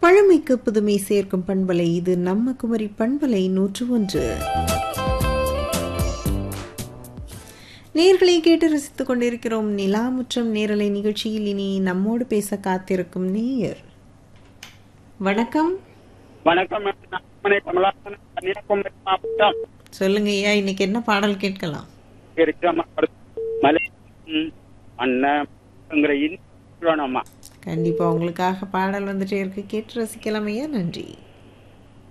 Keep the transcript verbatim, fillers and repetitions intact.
பழமைக்கு புதுமை சேர்க்கும் பண்பலை இது நம்ம குமரி பண்பலை நூற்று ஒன்று. நேர்களை கேட்டு ரசித்துக் கொண்டிருக்கிறோம். நிலாமுற்றம் நேரலை நிகழ்ச்சியில் இனி நம்மோடு பேச காத்திருக்கும் நேயர். வணக்கம். வணக்கம். சொல்லுங்க ஐயா, இன்னைக்கு என்ன பாடல் கேட்கலாம்? கண்டிப்பா உங்களுக்காக பாடல் வந்துட்டே இருக்கு, கேட்டு ரசிக்கலாம் ஐயா. நன்றி.